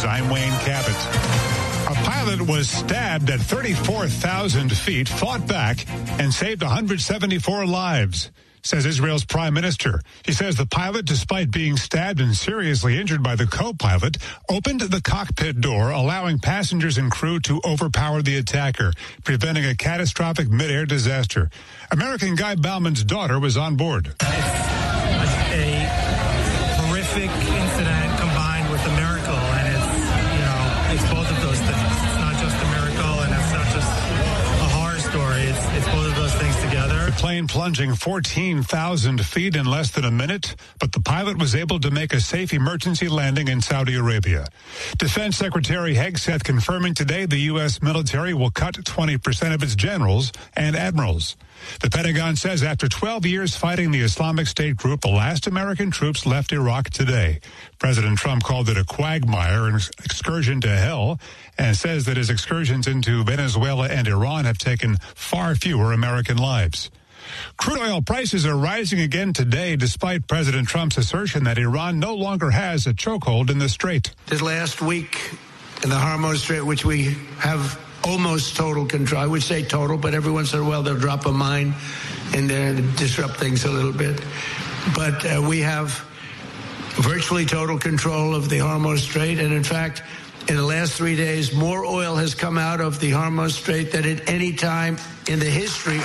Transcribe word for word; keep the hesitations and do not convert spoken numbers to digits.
News, I'm Wayne Cabot. A pilot was stabbed at thirty-four thousand feet, fought back, and saved one hundred seventy-four lives, says Israel's prime minister. He says the pilot, despite being stabbed and seriously injured by the co-pilot, opened the cockpit door, allowing passengers and crew to overpower the attacker, preventing a catastrophic mid-air disaster. American Guy Bauman's daughter was on board. It's a horrific incident combined with a miracle, and it's, you know, it's both of those things. It's not just a miracle, and it's not just a horror story. It's, it's both of those things together. The plane plunging fourteen thousand feet in less than a minute, but the pilot was able to make a safe emergency landing in Saudi Arabia. Defense Secretary Hegseth confirming today the U S military will cut twenty percent of its generals and admirals. The Pentagon says after twelve years fighting the Islamic State group, the last American troops left Iraq today. President Trump called it a quagmire, an excursion to hell, and says that his excursions into Venezuela and Iran have taken far fewer American lives. Crude oil prices are rising again today, despite President Trump's assertion that Iran no longer has a chokehold in the strait. This last week in the Hormuz Strait, which we have almost total control. I would say total, but every once in a while they'll drop a mine in there to disrupt things a little bit. But uh, we have virtually total control of the Hormuz Strait. And in fact, in the last three days, more oil has come out of the Hormuz Strait than at any time in the history